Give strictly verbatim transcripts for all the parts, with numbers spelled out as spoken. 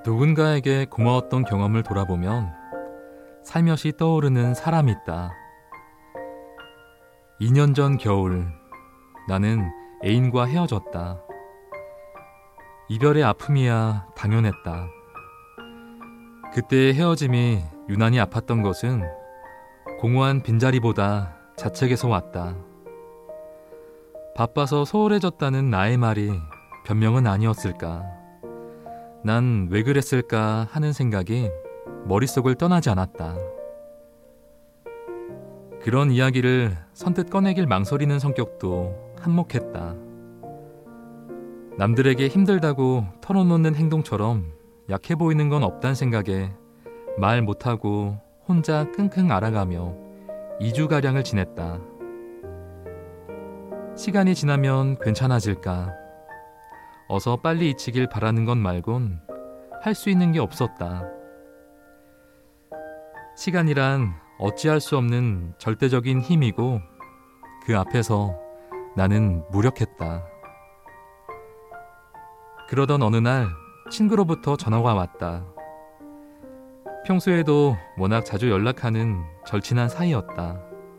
누군가에게 고마웠던 경험을 돌아보면 살며시 떠오르는 사람이 있다. 이 년 전 겨울, 나는 애인과 헤어졌다. 이별의 아픔이야 당연했다. 그때의 헤어짐이 유난히 아팠던 것은 공허한 빈자리보다 자책에서 왔다. 바빠서 소홀해졌다는 나의 말이 변명은 아니었을까. 난 왜 그랬을까 하는 생각이 머릿속을 떠나지 않았다. 그런 이야기를 선뜻 꺼내길 망설이는 성격도 한몫했다. 남들에게 힘들다고 털어놓는 행동처럼 약해 보이는 건 없단 생각에 말 못하고 혼자 끙끙 앓아가며 이 주가량을 지냈다. 시간이 지나면 괜찮아질까? 어서 빨리 잊히길 바라는 것 말곤 할 수 있는 게 없었다. 시간이란 어찌할 수 없는 절대적인 힘이고 그 앞에서 나는 무력했다. 그러던 어느 날 친구로부터 전화가 왔다. 평소에도 워낙 자주 연락하는 절친한 사이였다.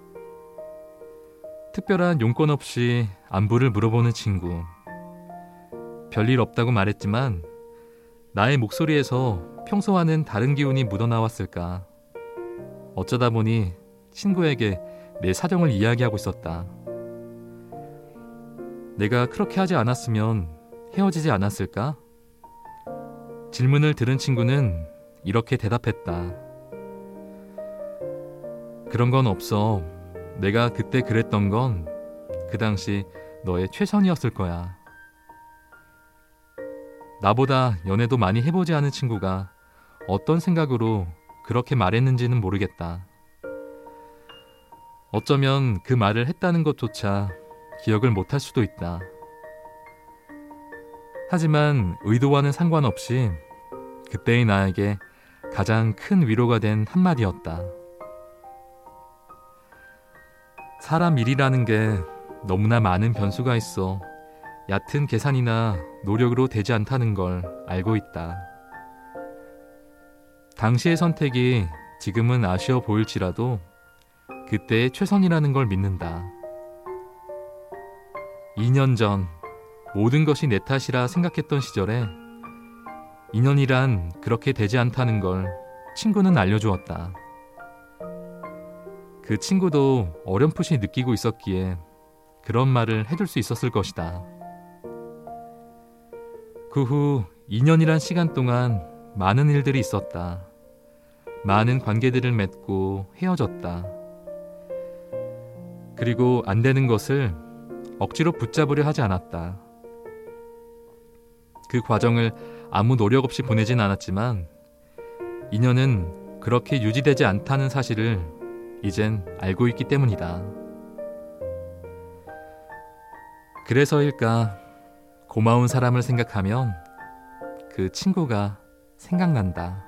특별한 용건 없이 안부를 물어보는 친구. 별일 없다고 말했지만 나의 목소리에서 평소와는 다른 기운이 묻어나왔을까. 어쩌다 보니 친구에게 내 사정을 이야기하고 있었다. 내가 그렇게 하지 않았으면 헤어지지 않았을까? 질문을 들은 친구는 이렇게 대답했다. 그런 건 없어. 내가 그때 그랬던 건 그 당시 너의 최선이었을 거야. 나보다 연애도 많이 해보지 않은 친구가 어떤 생각으로 그렇게 말했는지는 모르겠다. 어쩌면 그 말을 했다는 것조차 기억을 못할 수도 있다. 하지만 의도와는 상관없이 그때의 나에게 가장 큰 위로가 된 한마디였다. 사람 일이라는 게 너무나 많은 변수가 있어 얕은 계산이나 노력으로 되지 않다는 걸 알고 있다. 당시의 선택이 지금은 아쉬워 보일지라도 그때의 최선이라는 걸 믿는다. 이 년 전 모든 것이 내 탓이라 생각했던 시절에 인연이란 그렇게 되지 않다는 걸 친구는 알려주었다. 그 친구도 어렴풋이 느끼고 있었기에 그런 말을 해줄 수 있었을 것이다. 그 후 이 년이란 시간 동안 많은 일들이 있었다. 많은 관계들을 맺고 헤어졌다. 그리고 안 되는 것을 억지로 붙잡으려 하지 않았다. 그 과정을 아무 노력 없이 보내진 않았지만 인연은 그렇게 유지되지 않다는 사실을 이젠 알고 있기 때문이다. 그래서일까 고마운 사람을 생각하면 그 친구가 생각난다.